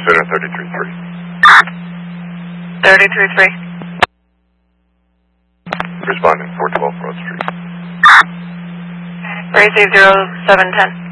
Center 33-3. 33-3. Responding 412 Broad Street. Raise 0710.